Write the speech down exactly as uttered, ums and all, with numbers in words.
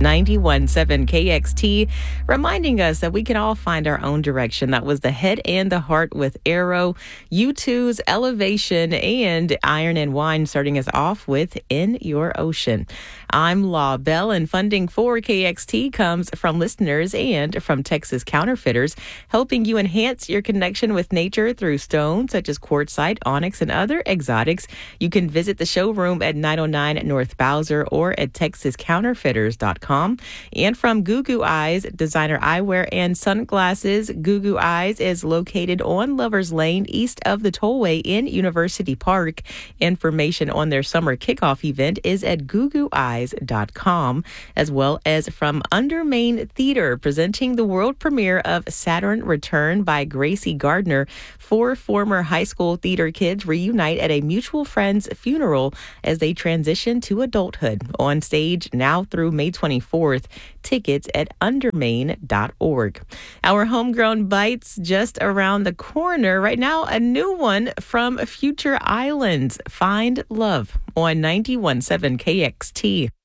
ninety-one point seven K X T, reminding us that we can all find our own direction. That was The Head and the Heart with Arrow, U two's Elevation, and Iron and Wine starting us off with In Your Ocean. I'm Law Bell, and funding for K X T comes from listeners and from Texas Counterfeiters, helping you enhance your connection with nature through stones such as quartzite, onyx, and other exotics. You can visit the showroom at nine oh nine North Bowser or at texas counterfeiters dot com. And from Goo Goo Eyes, designer eyewear and sunglasses, Goo Goo Eyes is located on Lovers Lane, east of the Tollway in University Park. Information on their summer kickoff event is at goo goo eyes dot com, as well as from Undermain Theater, presenting the world premiere of Saturn Return by Gracie Gardner. Four former high school theater kids reunite at a mutual friend's funeral as they transition to adulthood. On stage now through May twenty-fourth. Tickets at undermain dot org. Our homegrown bites just around the corner. Right now, a new one from Future Islands. Find Love on ninety-one point seven K X T.